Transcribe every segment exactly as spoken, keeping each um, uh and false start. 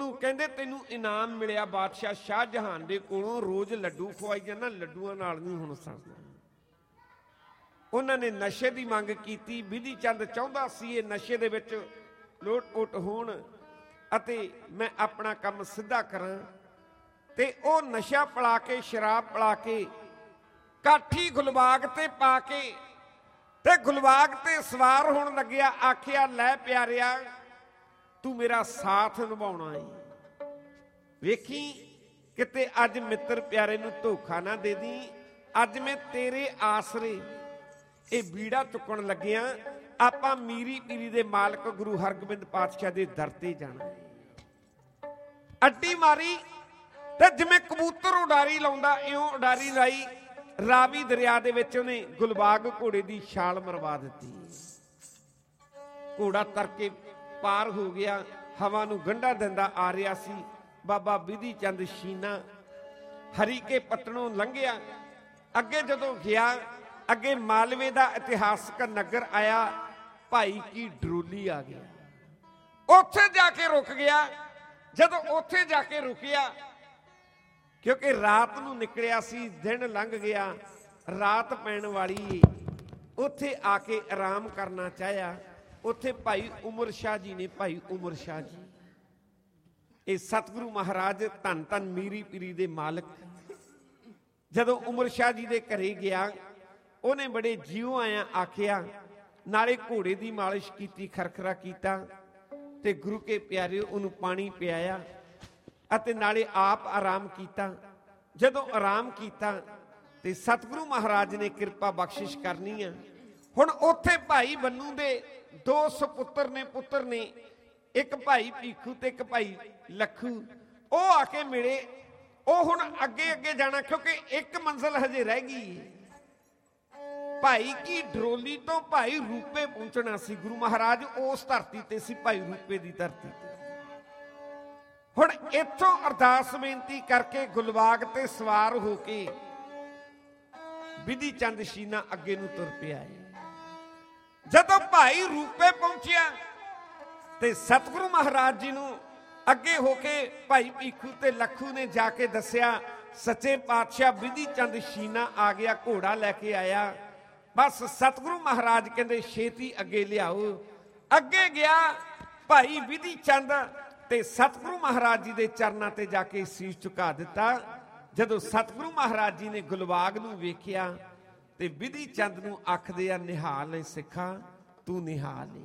ਉਹਨੂੰ ਕਹਿੰਦੇ ਤੈਨੂੰ ਇਨਾਮ ਮਿਲਿਆ ਬਾਦਸ਼ਾਹ ਸ਼ਾਹਜਹਾਨ ਦੇ ਕੋਲੋਂ, ਰੋਜ਼ ਲੱਡੂ ਖਵਾਈ ਜਾਂਦਾ, ਲੱਡੂਆਂ ਨਾਲ ਨਹੀਂ ਹੁਣ ਸਰਦਾ। ਉਹਨਾਂ ਨੇ ਨਸ਼ੇ ਦੀ ਮੰਗ ਕੀਤੀ। ਬਿਧੀ ਚੰਦ ਚਾਹੁੰਦਾ ਸੀ ਇਹ ਨਸ਼ੇ ਦੇ ਵਿੱਚ ਲੋਟ ਪੋਟ ਹੋਣ ਅਤੇ ਮੈਂ ਆਪਣਾ ਕੰਮ ਸਿੱਧਾ ਕਰਾਂ, ਤੇ ਉਹ ਨਸ਼ਾ ਪਿਲਾ ਕੇ, ਸ਼ਰਾਬ ਪਿਲਾ ਕੇ, ਕਾਠੀ ਗੁਲਬਾਗ ਤੇ ਪਾ ਕੇ ਤੇ ਗੁਲਬਾਗ ਤੇ ਸਵਾਰ ਹੋਣ ਲੱਗਿਆ। ਆਖਿਆ ਲੈ ਪਿਆਰਿਆ ਤੂੰ ਮੇਰਾ ਸਾਥ ਨਿਭਾਉਣਾ ਏ, ਵੇਖੀ ਕਿਤੇ ਅੱਜ ਮਿੱਤਰ ਪਿਆਰੇ ਨੂੰ ਧੋਖਾ ਨਾ ਦੇ ਦੀ। ਅੱਜ ਮੈਂ ਤੇਰੇ ਆਸਰੇ ਇਹ ਬੀੜਾ ਚੁੱਕਣ ਲੱਗਿਆ। ਆਪਾਂ ਮੀਰੀ ਪੀਰੀ ਦੇ ਮਾਲਕ ਗੁਰੂ ਹਰਗੋਬਿੰਦ ਪਾਤਸ਼ਾਹ ਦੇ ਦਰ ਤੇ ਜਾਣਾ। ਅੱਡੀ ਮਾਰੀ ਤੇ ਜਿਵੇਂ ਕਬੂਤਰ ਉਡਾਰੀ ਲਾਉਂਦਾ ਇਉਂ ਉਡਾਰੀ ਲਾਈ। ਰਾਵੀ ਦਰਿਆ ਦੇ ਵਿੱਚ ਉਹਨੇ ਗੁਲਬਾਗ ਘੋੜੇ ਦੀ ਛਾਲ ਮਰਵਾ ਦਿੱਤੀ। ਘੋੜਾ ਤਰ ਕੇ ਪਾਰ ਹੋ ਗਿਆ, ਹਵਾ ਨੂੰ ਗੰਢਾ ਦਿੰਦਾ ਆ ਰਿਹਾ ਸੀ। ਬਾਬਾ ਬਿਧੀ ਚੰਦ ਸ਼ੀਨਾ ਹਰੀਕੇ ਪੱਤਣੋਂ ਲੰਘਿਆ। ਅੱਗੇ ਜਦੋਂ ਗਿਆ, ਅੱਗੇ ਮਾਲਵੇ ਦਾ ਇਤਿਹਾਸਕ ਨਗਰ ਆਇਆ। ਭਾਈ ਕੀ ਡਰੋਲੀ ਆ ਗਿਆ, ਉੱਥੇ ਜਾ ਕੇ ਰੁਕ ਗਿਆ। ਜਦੋਂ ਉੱਥੇ ਜਾ ਕੇ ਰੁਕਿਆ, ਕਿਉਂਕਿ ਰਾਤ ਨੂੰ ਨਿਕਲਿਆ ਸੀ, ਦਿਨ ਲੰਘ ਗਿਆ, ਰਾਤ ਪੈਣ ਵਾਲੀ, ਉੱਥੇ ਆ ਕੇ ਆਰਾਮ ਕਰਨਾ ਚਾਹਿਆ। ਉੱਥੇ ਭਾਈ ਉਮਰ ਸ਼ਾਹ ਜੀ ਨੇ। ਭਾਈ ਉਮਰ ਸ਼ਾਹ ਜੀ ਇਹ ਸਤਿਗੁਰੂ ਮਹਾਰਾਜ ਧੰਨ ਧੰਨ ਮੀਰੀ ਪੀਰੀ ਦੇ ਮਾਲਕ, ਜਦੋਂ ਉਮਰ ਸ਼ਾਹ ਜੀ ਦੇ ਘਰੇ ਗਿਆ, ਉਹਨੇ ਬੜੇ ਜੀਉ ਆਇਆ ਆਖਿਆ, ਨਾਲੇ ਘੋੜੇ ਦੀ ਮਾਲਿਸ਼ ਕੀਤੀ, ਖਰਖਰਾ ਕੀਤਾ, ਤੇ ਗੁਰੂ ਕੇ ਪਿਆਰਿਓ ਉਹਨੂੰ ਪਾਣੀ ਪਿਆਇਆ ਅਤੇ ਨਾਲੇ ਆਪ ਆਰਾਮ ਕੀਤਾ। ਜਦੋਂ ਆਰਾਮ ਕੀਤਾ ਤੇ ਸਤਿਗੁਰੂ ਮਹਾਰਾਜ ਨੇ ਕਿਰਪਾ ਬਖਸ਼ਿਸ਼ ਕਰਨੀ ਆ। ਹੁਣ ਉੱਥੇ ਭਾਈ ਬੰਨੂ ਦੇ ਦੋ ਸੁਪੁੱਤਰ ਨੇ, ਪੁੱਤਰ ਨੇ, ਇੱਕ ਭਾਈ ਭੀਖੂ ਤੇ ਇੱਕ ਭਾਈ ਲੱਖੂ। ਉਹ ਆ ਕੇ ਮਿਲੇ। ਉਹ ਹੁਣ ਅੱਗੇ ਅੱਗੇ ਜਾਣਾ, ਕਿਉਂਕਿ ਇੱਕ ਮੰਜ਼ਿਲ ਹਜੇ ਰਹਿ ਗਈ। ਭਾਈ ਕੀ ਡਰੋਲੀ ਤੋਂ ਭਾਈ ਰੂਪੇ ਪਹੁੰਚਣਾ ਸੀ। ਗੁਰੂ ਮਹਾਰਾਜ ਉਸ ਧਰਤੀ ਤੇ ਸੀ, ਭਾਈ ਰੂਪੇ ਦੀ ਧਰਤੀ ਤੇ। ਹੁਣ ਇੱਥੋਂ ਅਰਦਾਸ ਬੇਨਤੀ ਕਰਕੇ ਗੁਲਬਾਗ ਤੇ ਸਵਾਰ ਹੋ ਕੇ ਬਿਧੀ ਚੰਦ ਸ਼ੀਨਾ ਅੱਗੇ ਨੂੰ ਤੁਰ ਪਿਆ। ਜਦੋਂ ਭਾਈ ਰੂਪੇ ਪਹੁੰਚਿਆ ਤੇ ਸਤਿਗੁਰੂ ਮਹਾਰਾਜ ਜੀ ਨੂੰ ਅੱਗੇ ਹੋ ਕੇ ਭਾਈ ਭੀਖੂ ਤੇ ਲੱਖੂ ਨੇ ਜਾ ਕੇ ਦੱਸਿਆ, ਸੱਚੇ ਪਾਤਸ਼ਾਹ ਬਿਧੀ ਚੰਦ ਸ਼ੀਨਾ ਆ ਗਿਆ, ਘੋੜਾ ਲੈ ਕੇ ਆਇਆ। ਬਸ ਸਤਿਗੁਰੂ ਮਹਾਰਾਜ ਕਹਿੰਦੇ ਛੇਤੀ ਅੱਗੇ ਲਿਆਓ। ਅੱਗੇ ਗਿਆ ਭਾਈ ਬਿਧੀ ਚੰਦ ਤੇ ਸਤਿਗੁਰੂ ਮਹਾਰਾਜ ਜੀ ਦੇ ਚਰਨਾਂ ਤੇ ਜਾ ਕੇ ਸੀਸ ਝੁਕਾ ਦਿੱਤਾ। ਜਦੋਂ ਸਤਿਗੁਰੂ ਮਹਾਰਾਜ ਜੀ ਨੇ ਗੁਲਬਾਗ ਨੂੰ ਵੇਖਿਆ ਤੇ ਬਿਧੀ ਚੰਦ ਨੂੰ ਆਖਦੇ ਆ, ਨਿਹਾਲ ਲੈ ਸਿੱਖਾ, ਤੂੰ ਨਿਹਾਲ ਏ।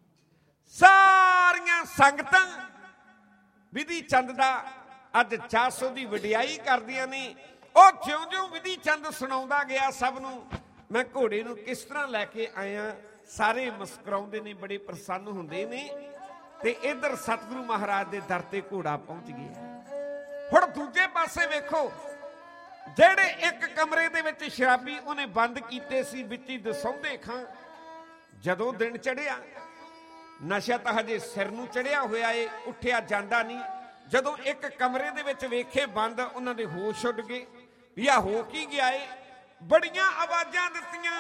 ਸਾਰੀਆਂ ਸੰਗਤਾਂ ਬਿਧੀ ਚੰਦ ਦਾ ਅੱਜ ਚਾਰ ਸੌ ਦੀ ਵਡਿਆਈ ਕਰਦੀਆਂ ਨੇ। ਉਹ ਜਿਉਂ ਜਿਉਂ ਬਿਧੀ ਚੰਦ ਸੁਣਾਉਂਦਾ ਗਿਆ ਸਭ ਨੂੰ, ਮੈਂ ਘੋੜੇ ਨੂੰ ਕਿਸ ਤਰ੍ਹਾਂ ਲੈ ਕੇ ਆਇਆ, ਸਾਰੇ ਮੁਸਕਰਾਉਂਦੇ ਨੇ, ਬੜੇ ਪ੍ਰਸੰਨ ਹੁੰਦੇ ਨੇ। ਤੇ ਇਧਰ ਸਤਿਗੁਰੂ ਮਹਾਰਾਜ ਦੇ ਦਰ ਤੇ ਘੋੜਾ ਪਹੁੰਚ ਗਿਆ। ਹੁਣ ਦੂਜੇ ਪਾਸੇ ਵੇਖੋ, ਜਿਹੜੇ ਇੱਕ ਕਮਰੇ ਦੇ ਵਿੱਚ ਸ਼ਰਾਬੀ ਉਹਨੇ ਬੰਦ ਕੀਤੇ ਸੀ, ਵਿੱਚ ਹੀ ਦਸੌਂਦੇ ਖਾਂ। ਜਦੋਂ ਦਿਨ ਚੜਿਆ, ਨਸ਼ਾ ਤਾਂ ਹਜੇ ਸਿਰ ਨੂੰ ਚੜਿਆ ਹੋਇਆ ਏ, ਉੱਠਿਆ ਜਾਂਦਾ ਨਹੀਂ। ਜਦੋਂ ਇੱਕ ਕਮਰੇ ਦੇ ਵਿੱਚ ਵੇਖੇ ਬੰਦ, ਉਹਨਾਂ ਦੇ ਹੋਸ਼ ਉੱਡ ਗਏ ਵੀ ਆ ਹੋ ਕੀ ਗਿਆ ਏ। ਬੜੀਆਂ ਆਵਾਜ਼ਾਂ ਦਿੱਤੀਆਂ,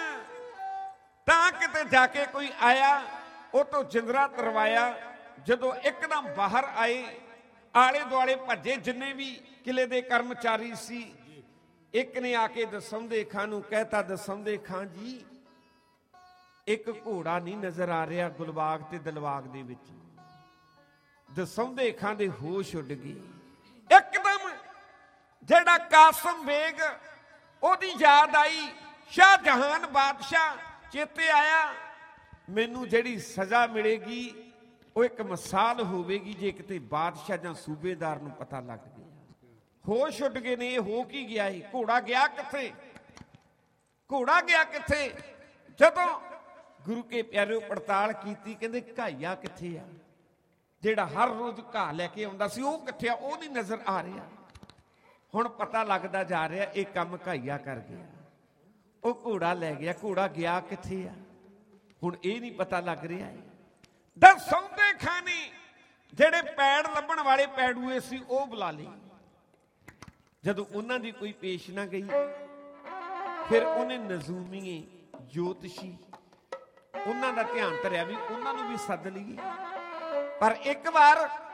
ਤਾਂ ਕਿਤੇ ਜਾ ਕੇ ਕੋਈ ਆਇਆ, ਉਹ ਤੋਂ ਜਿੰਦਰਾ ਤਰਵਾਇਆ। ਜਦੋਂ ਇੱਕਦਮ ਬਾਹਰ ਆਏ, ਆਲੇ ਦੁਆਲੇ ਭੱਜੇ ਜਿੰਨੇ ਵੀ ਕਿਲੇ ਦੇ ਕਰਮਚਾਰੀ ਸੀ। ਇੱਕ ਨੇ ਆ ਕੇ ਦਸੌਂਦੇ ਖਾਂ ਨੂੰ ਕਹਿਤਾ, ਦਸੌਂਦੇ ਖਾਂ ਜੀ ਇੱਕ ਘੋੜਾ ਨਹੀਂ ਨਜ਼ਰ ਆ ਰਿਹਾ ਗੁਲਬਾਗ ਤੇ ਦਿਲਬਾਗ ਦੇ ਵਿੱਚ। ਦਸੌਂਦੇ ਖਾਂ ਦੇ ਹੋਸ਼ ਉੱਡ ਗਏ। ਇੱਕਦਮ ਜਿਹੜਾ ਕਾਸਮ ਬੇਗ, ਉਹਦੀ ਯਾਦ ਆਈ। ਸ਼ਾਹਜਹਾਨ ਬਾਦਸ਼ਾਹ ਚੇਤੇ ਆਇਆ, ਮੈਨੂੰ ਜਿਹੜੀ ਸਜ਼ਾ ਮਿਲੇਗੀ ਉਹ ਇੱਕ ਮਿਸਾਲ ਹੋਵੇਗੀ ਜੇ ਕਿਤੇ ਬਾਦਸ਼ਾਹ ਜਾਂ ਸੂਬੇਦਾਰ ਨੂੰ ਪਤਾ ਲੱਗ ਗਿਆ। ਹੋਸ਼ ਉੱਡ ਗਏ ਨੇ, ਇਹ ਹੋ ਕੀ ਗਿਆ ਏ? ਘੋੜਾ ਗਿਆ ਕਿੱਥੇ? ਘੋੜਾ ਗਿਆ ਕਿੱਥੇ? ਜਦੋਂ ਗੁਰੂ ਕੇ ਪਿਆਰਿਓ ਪੜਤਾਲ ਕੀਤੀ, ਕਹਿੰਦੇ ਘਾਈਆ ਕਿੱਥੇ ਆ? ਜਿਹੜਾ ਹਰ ਰੋਜ਼ ਘਾਹ ਲੈ ਕੇ ਆਉਂਦਾ ਸੀ, ਉਹ ਕਿੱਥੇ ਆ? ਉਹ ਨਹੀਂ ਨਜ਼ਰ ਆ ਰਿਹਾ। ਹੁਣ ਪਤਾ ਲੱਗਦਾ ਜਾ ਰਿਹਾ ਇਹ ਕੰਮ ਘਾਈਆ ਕਰ ਗਿਆ। ਉਹ ਘੋੜਾ ਲੈ ਗਿਆ। ਘੋੜਾ ਗਿਆ ਕਿੱਥੇ ਆ? ਹੁਣ ਇਹ ਨਹੀਂ ਪਤਾ ਲੱਗ ਰਿਹਾ ਹੈ। ਦਸੌਂਦੇ ਖਾਂ ਨੇ ਜਿਹੜੇ ਪੈੜ ਲੱਭਣ ਵਾਲੇ ਪੈੜੂਏ ਸੀ, ਉਹ ਬੁਲਾ ਲਏ। ਜਦੋਂ ਉਹਨਾਂ ਦੀ ਕੋਈ ਪੇਸ਼ ਨਾ ਗਈ, ਫਿਰ ਉਹਨੇ ਨਜ਼ੂਮੀਏ, ਜੋਤਸ਼ੀ, ਉਹਨਾਂ ਦਾ ਧਿਆਨ ਧਰਿਆ ਵੀ ਉਹਨਾਂ ਨੂੰ ਵੀ ਸੱਦ ਲਈਏ। ਪਰ ਇੱਕ ਵਾਰ